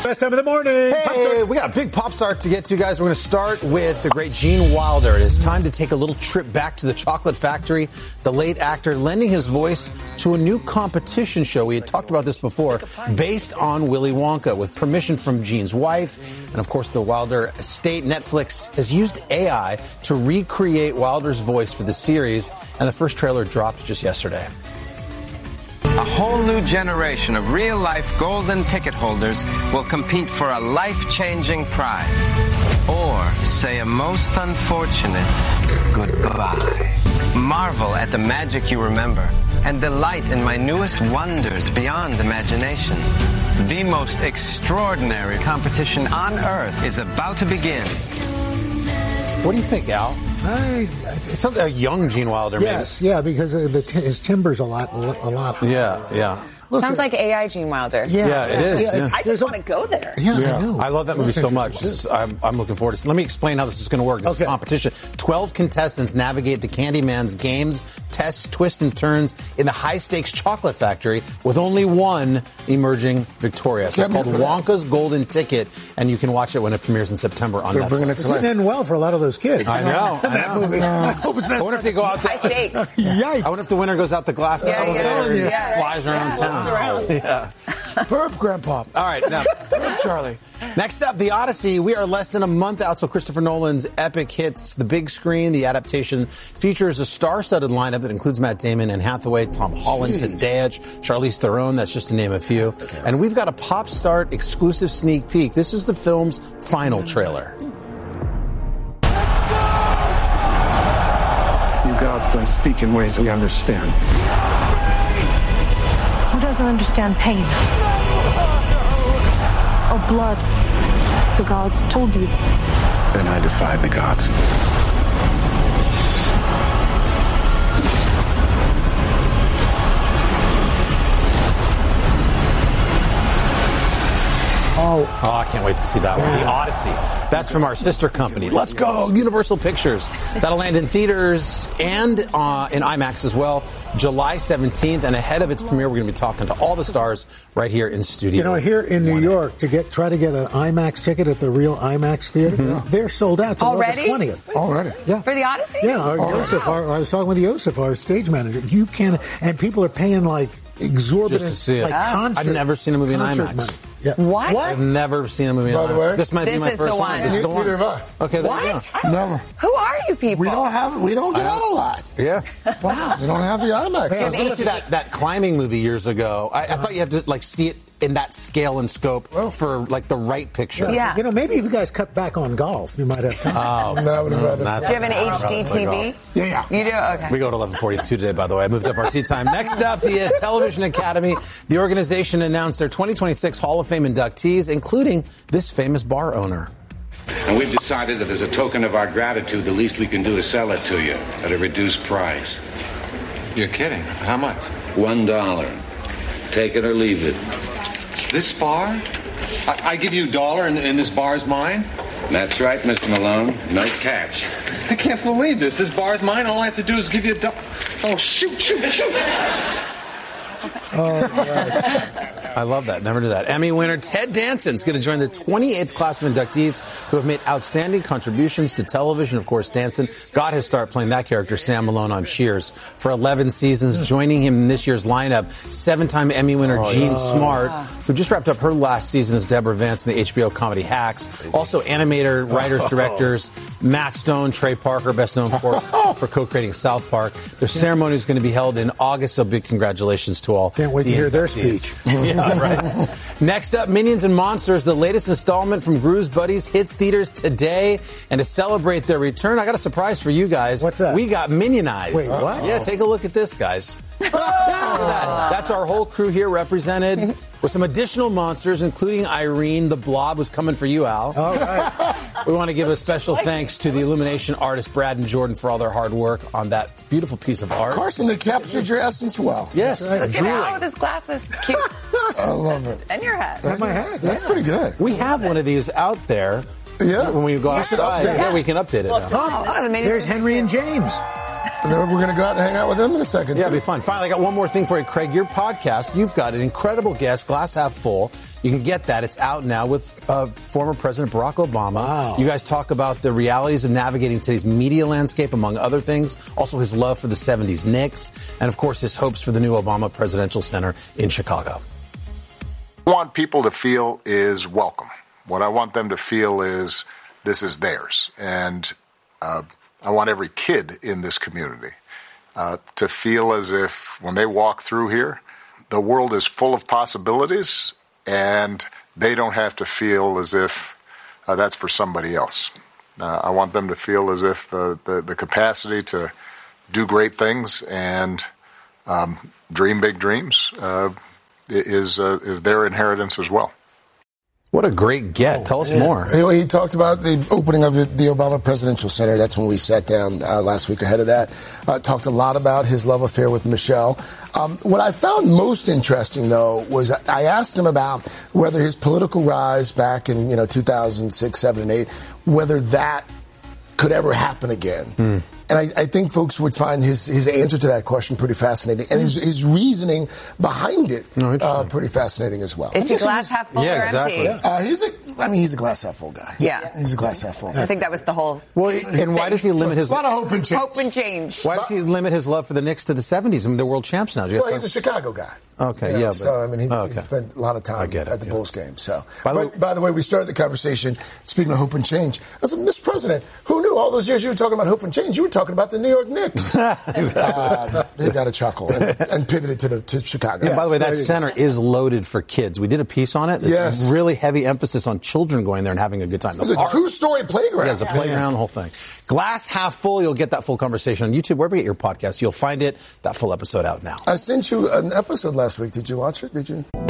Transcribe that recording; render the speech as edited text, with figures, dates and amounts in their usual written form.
Best time of the morning. Hey, we got a big pop star to get to, guys. We're going to start with the great Gene Wilder. It is time to take a little trip back to the chocolate factory. The late actor lending his voice to a new competition show. We had talked about this before, based on Willy Wonka, with permission from Gene's wife. And, of course, the Wilder estate. Netflix has used AI to recreate Wilder's voice for the series, and the first trailer dropped just yesterday. A whole new generation of real-life golden ticket holders will compete for a life-changing prize. Or say a most unfortunate goodbye. Marvel at the magic you remember and delight in my newest wonders beyond imagination. The most extraordinary competition on Earth is about to begin. What do you think, Al? It's a young Gene Wilder, maybe. Yes, yeah, because his timber's a lot. Yeah. Look, sounds like AI Gene Wilder. Yeah, it is. Yeah. I just want to go there. Yeah, I know. I love that movie so much. I'm looking forward to it. Let me explain how this is going to work. This is a competition. 12 contestants navigate the Candyman's games, tests, twists, and turns in the high-stakes chocolate factory with only one emerging victorious. It's called Wonka's Golden Ticket, and you can watch it when it premieres in September on Netflix. It's going to end well for a lot of those kids. I know. That movie. I wonder if they go out there. High stakes. Yikes. I wonder if the winner goes out the glass and flies around town. Yeah. Burp, Grandpa. All right, now, Burp, Charlie. Next up, The Odyssey. We are less than a month out, so Christopher Nolan's epic hits the big screen. The adaptation features a star-studded lineup that includes Matt Damon, Anne Hathaway, Tom Holland, Zendaya, Charlize Theron. That's just to name a few. And we've got a Pop Start exclusive sneak peek. This is the film's final trailer. You gods don't speak in ways we understand. Who doesn't understand pain? Or blood? The gods told you. Then I defy the gods. Oh, I can't wait to see that one. The Odyssey. That's from our sister company. Let's go, Universal Pictures. That'll land in theaters and in IMAX as well, July 17th. And ahead of its premiere, we're going to be talking to all the stars right here in studio. You know, here in New York, try to get an IMAX ticket at the real IMAX theater, they're sold out till August 20th. Already? Yeah. For the Odyssey? Yeah, I was talking with Yosef, our stage manager. You can, and people are paying like exorbitant, just to see it. Concert, I've never seen a movie in IMAX. Yeah. What? I've never seen a movie in IMAX. By the way, this might be my first one. This is the one. Okay, there you go. Never. Who are you people? We don't get out a lot. Yeah. Wow. We don't have the IMAX. I was going to see that climbing movie years ago. I thought you have to see it in that scale and scope for the right picture. Yeah. You know, maybe if you guys cut back on golf, you might have time. I would have rather. Do you have an HD TV? Yeah. You do? Okay. We go to 11:42 today, by the way. I moved up our tea time. Next up, the Television Academy. The organization announced their 2026 Hall of Fame inductees, including this famous bar owner. And we've decided that as a token of our gratitude, the least we can do is sell it to you at a reduced price. You're kidding. How much? $1. Take it or leave it. This bar? I give you $1 and this bar's mine? That's right, Mr. Malone. No catch. I can't believe this. This bar's mine. All I have to do is give you $1. Oh, shoot. I love that. Never do that. Emmy winner Ted Danson's going to join the 28th class of inductees who have made outstanding contributions to television. Of course, Danson got his start playing that character, Sam Malone, on Cheers for 11 seasons. Joining him in this year's lineup, 7-time Emmy winner Jean Smart, who just wrapped up her last season as Deborah Vance in the HBO comedy Hacks. Also, animator, writers, directors, Matt Stone, Trey Parker, best known for co-creating South Park. Their ceremony is going to be held in August, so big congratulations to all. Can't wait to hear their speech. Yeah, right. Next up, Minions and Monsters, the latest installment from Gru's Buddies, hits theaters today. And to celebrate their return, I got a surprise for you guys. What's that? We got Minionized. Wait, what? Yeah, take a look at this, guys. That's our whole crew here represented with some additional monsters, including Irene. The Blob was coming for you, Al. All right. We want to give a special thanks to the illumination artists, Brad and Jordan, for all their hard work on that beautiful piece of art. Carson, they captured your essence well. Yes. Look at Al with his glasses. Cute. I love it. And your hat. I have my hat. That's pretty good. We have one of these out there. Yeah. When we go outside, we can update it now. Oh, There's Henry and James. We're going to go out and hang out with him in a second. Yeah, it'll be fun. Finally, I got one more thing for you, Craig. Your podcast, you've got an incredible guest, Glass Half Full. You can get that. It's out now with former President Barack Obama. Wow. You guys talk about the realities of navigating today's media landscape, among other things. Also, his love for the 70s Knicks. And, of course, his hopes for the new Obama Presidential Center in Chicago. What I want people to feel is welcome. What I want them to feel is this is theirs. And I want every kid in this community to feel as if when they walk through here, the world is full of possibilities and they don't have to feel as if that's for somebody else. I want them to feel as if the capacity to do great things and dream big dreams is their inheritance as well. What a great get. Tell us more. He talked about the opening of the Obama Presidential Center. That's when we sat down last week ahead of that. Talked a lot about his love affair with Michelle. What I found most interesting, though, was I asked him about whether his political rise back in 2006, 7, and 8, whether that could ever happen again. And I think folks would find his answer to that question pretty fascinating, and his reasoning behind it pretty fascinating as well. Is he glass half full or exactly. empty? He's a glass half full guy. Yeah. He's a glass half full guy. I think that was the whole. Well, and why does he limit his a lot of hope and change? Hope and change. Why does he limit his love for the Knicks to the 70s? I mean, they're world champs now. Well, he's a Chicago guy. Okay, He spent a lot of time at the Bulls game. So, by the way, we started the conversation speaking of hope and change. I said, Mr. President, who knew all those years you were talking about hope and change? You were talking about the New York Knicks. They got a chuckle and pivoted to Chicago. Yeah, by the way, that center is loaded for kids. We did a piece on it. There's really heavy emphasis on children going there and having a good time. It's a 2-story playground. Yeah, it's a playground, the whole thing. Glass Half Full. You'll get that full conversation on YouTube, wherever you get your podcasts. You'll find it. That full episode out now. I sent you an episode last week. Did you watch it? Did you?